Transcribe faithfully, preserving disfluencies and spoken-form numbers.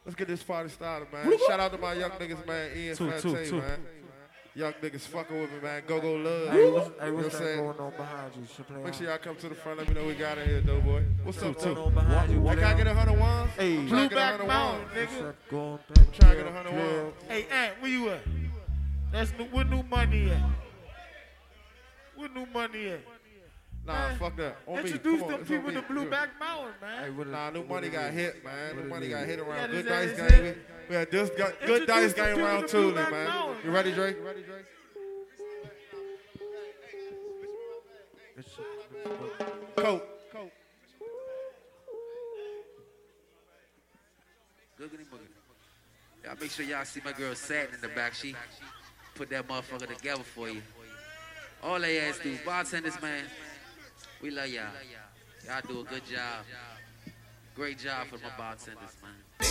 Let's get this party started, man. Shout out to my young niggas, man. Ian Two, two, Fante, two. man. Young niggas fucking with me, man. Go, go, love. Hey, what's, hey, You know what's what I'm that saying? going on behind you? Should play Make sure on. y'all come to the front. Let me know we got in here, though, boy. What's up, What's going though? on behind you? Hey, can I get a hundred ones? Hey, I'm trying to get a Blueback hundred Mountain, ones. What's nigga. up going Trying to get a Club, hundred club. ones. Hey, Ant, where you at? That's new, where new money at? Where new money at? Nah, Man, fuck that. On me. Introduce Come on, them it's on people me. to Blueback Mountain, man. Hey, what Nah, it- new what money it got is? hit, man. What New it money is? got hit around Got good his dice ass game. hit. We, we had this gu- good Introduce dice them game people around to Tuesday, Blueback man. Mountain, You ready, man. Dre? You ready, Dre? It's- it's- Coke. Googity boogity. Y'all make sure y'all see my girl Satin in the back. She put that motherfucker together for you. All they ass do, bartenders, man. We love y'all. Y'all do a good job. Great job for my bartenders, man.